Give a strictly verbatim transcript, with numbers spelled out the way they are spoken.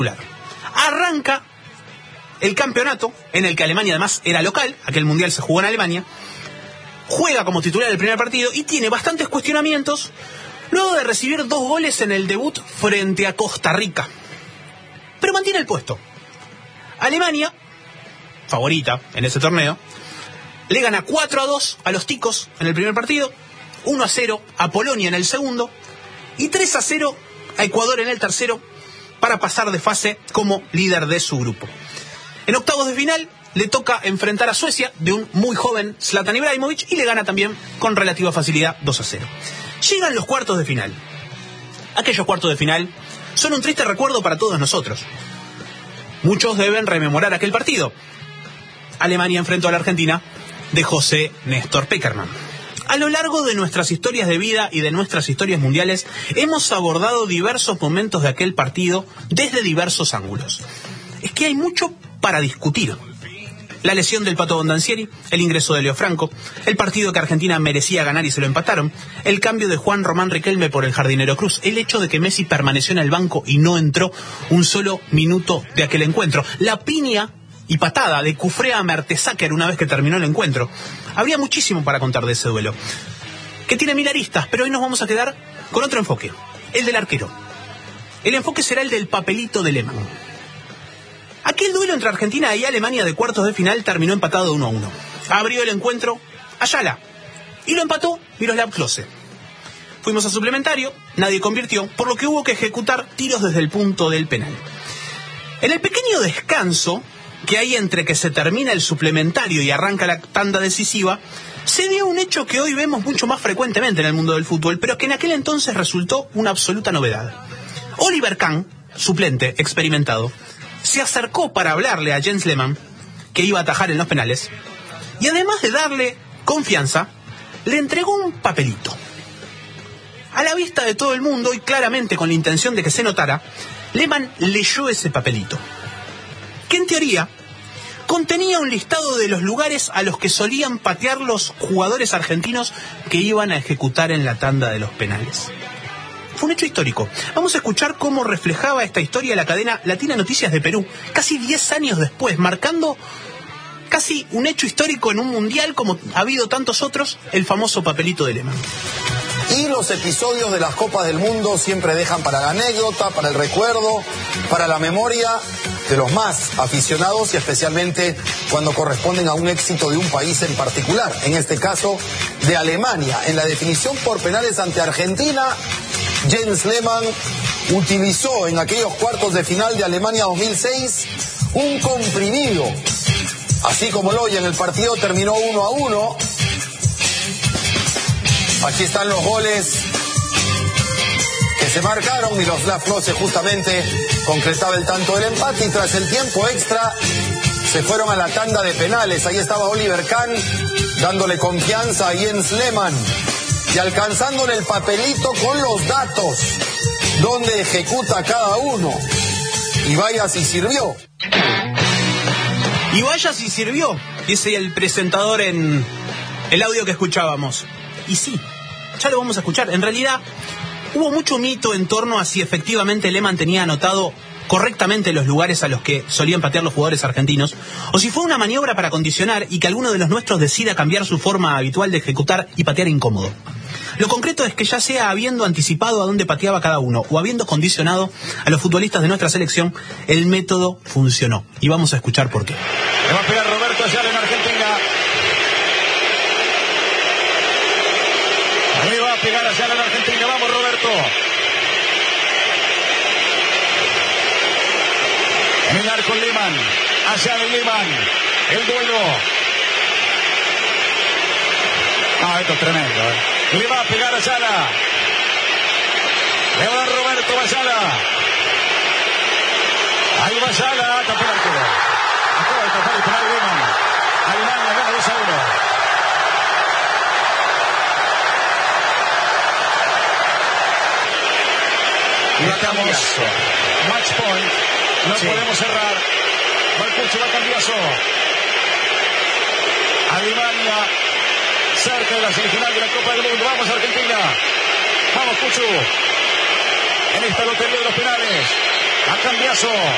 Arranca el campeonato, en el que Alemania además era local, aquel mundial se jugó en Alemania, juega como titular el primer partido y tiene bastantes cuestionamientos luego de recibir dos goles en el debut frente a Costa Rica. Pero mantiene el puesto. Alemania, favorita en ese torneo, le gana cuatro a dos a los ticos en el primer partido, uno a cero a Polonia en el segundo y tres a cero a Ecuador en el tercero para pasar de fase como líder de su grupo. En octavos de final le toca enfrentar a Suecia de un muy joven Zlatan Ibrahimovic y le gana también con relativa facilidad dos a cero. Llegan los cuartos de final. Aquellos cuartos de final son un triste recuerdo para todos nosotros. Muchos deben rememorar aquel partido. Alemania enfrentó a la Argentina de José Néstor Pekerman. A lo largo de nuestras historias de vida y de nuestras historias mundiales hemos abordado diversos momentos de aquel partido desde diversos ángulos. Es que hay mucho para discutir. La lesión del Pato Bondancieri, el ingreso de Leo Franco, el partido que Argentina merecía ganar y se lo empataron, el cambio de Juan Román Riquelme por el Jardinero Cruz, el hecho de que Messi permaneció en el banco y no entró un solo minuto de aquel encuentro, la piña y patada de Cufré a Mertesacker una vez que terminó el encuentro. Habría muchísimo para contar de ese duelo, que tiene mil aristas, pero hoy nos vamos a quedar con otro enfoque, el del arquero. El enfoque será el del papelito de Lehmann. Aquel duelo entre Argentina y Alemania de cuartos de final terminó empatado uno a uno. Abrió el encuentro Ayala y lo empató Miroslav Klose. Fuimos a suplementario, nadie convirtió, por lo que hubo que ejecutar tiros desde el punto del penal. En el pequeño descanso que hay entre que se termina el suplementario y arranca la tanda decisiva, se dio un hecho que hoy vemos mucho más frecuentemente en el mundo del fútbol, pero que en aquel entonces resultó una absoluta novedad. Oliver Kahn, suplente, experimentado, se acercó para hablarle a Jens Lehmann, que iba a atajar en los penales, y además de darle confianza, le entregó un papelito. A la vista de todo el mundo y claramente con la intención de que se notara, Lehmann leyó ese papelito, que en teoría contenía un listado de los lugares a los que solían patear los jugadores argentinos que iban a ejecutar en la tanda de los penales. Fue un hecho histórico. Vamos a escuchar cómo reflejaba esta historia la cadena Latina Noticias de Perú, casi diez años después, marcando casi un hecho histórico en un mundial como ha habido tantos otros, el famoso papelito de Lehmann. Y los episodios de las Copas del Mundo siempre dejan para la anécdota, para el recuerdo, para la memoria de los más aficionados y especialmente cuando corresponden a un éxito de un país en particular, en este caso de Alemania. En la definición por penales ante Argentina, Jens Lehmann utilizó en aquellos cuartos de final de Alemania dos mil seis un comprimido. Así como lo oye, en el partido terminó uno a uno. Aquí están los goles que se marcaron. Miroslav Klose justamente concretaba el tanto del empate y tras el tiempo extra se fueron a la tanda de penales. Ahí estaba Oliver Kahn dándole confianza a Jens Lehmann y alcanzándole el papelito con los datos donde ejecuta cada uno. Y vaya si sirvió. Y vaya si sirvió, dice el presentador en el audio que escuchábamos. Y sí, ya lo vamos a escuchar. En realidad, hubo mucho mito en torno a si efectivamente Lehmann tenía anotado correctamente los lugares a los que solían patear los jugadores argentinos, o si fue una maniobra para condicionar y que alguno de los nuestros decida cambiar su forma habitual de ejecutar y patear incómodo. Lo concreto es que ya sea habiendo anticipado a dónde pateaba cada uno o habiendo condicionado a los futbolistas de nuestra selección, el método funcionó. Y vamos a escuchar por qué. Le va a pegar Roberto Ayala en Argentina. Le va a pegar Ayala en Argentina. Vamos, Roberto. En el arco Lehmann. Ayala y Lehmann. El duelo. Ah, esto es tremendo, ¿eh? Le va a pegar Ayala. Le va a dar Roberto Ayala. Ahí va Ayala. Tapó el arquero. Acaba de tapar el penal Lehmann. Alemania gana dos a uno. Y estamos. Match point. No sí. Podemos cerrar. Balcucci va a cambiazo. Alemania cerca de la semifinal de la Copa del Mundo. Vamos Argentina. Vamos Cuchu. En esta lotería de los penales. A cambiazo.